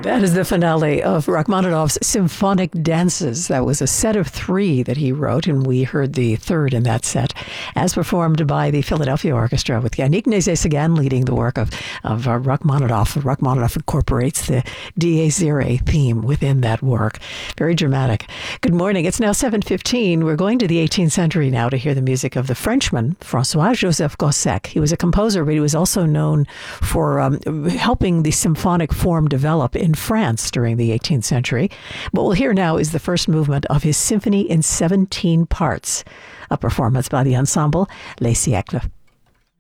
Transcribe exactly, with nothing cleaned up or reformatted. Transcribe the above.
That is the finale of Rachmaninoff's Symphonic Dances. That was a set of three that he wrote, and we heard the third in that set, as performed by the Philadelphia Orchestra, with Yannick Nézet-Séguin leading the work of, of uh, Rachmaninoff. Rachmaninoff incorporates the Dies Irae theme within that work. Very dramatic. Good morning. It's now seven fifteen. We're going to the eighteenth century now to hear the music of the Frenchman, François-Joseph Gossec. He was a composer, but he was also known for um, helping the symphonic form develop in France during the eighteenth century. What we'll hear now is the first movement of his symphony in seventeen parts, a performance by the ensemble Les Siècles.